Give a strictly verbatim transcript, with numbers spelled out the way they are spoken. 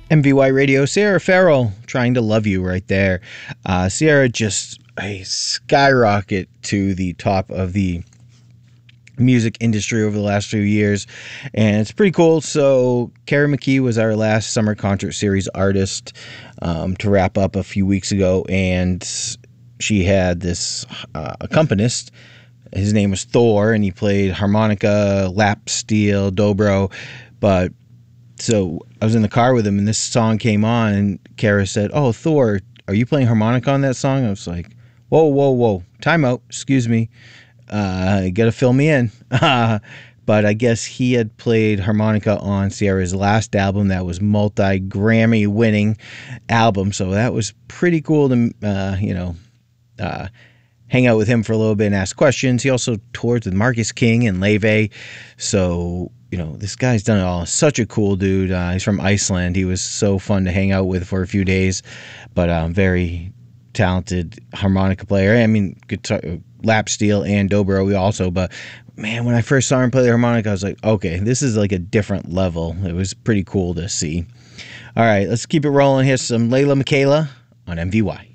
M V Y Radio, Sierra Farrell, Trying to Love You right there. Uh, Sierra just a skyrocket to the top of the music industry over the last few years, and it's pretty cool. So Kara McKee was our last summer concert series artist um, to wrap up a few weeks ago, and she had this uh, accompanist. His name was Thor, and he played harmonica, lap steel, dobro. But so I was in the car with him, and this song came on, and Kara said, "Oh, Thor, are you playing harmonica on that song?" I was like, "Whoa, whoa, whoa! Time out! Excuse me. Uh, you got to fill me in." But I guess he had played harmonica on Sierra's last album that was multi-Grammy winning album. So that was pretty cool to, uh, you know, uh, hang out with him for a little bit and ask questions. He also toured with Marcus King and Leve. So, you know, this guy's done it all. Such a cool dude. Uh, he's from Iceland. He was so fun to hang out with for a few days, but um, very talented harmonica player. I mean, guitar, lap steel and dobro we also, but man, when I first saw him play the harmonica, I was like, okay, this is like a different level. It was pretty cool to see. All right, let's keep it rolling. Here's some Layla Michaela on M V Y.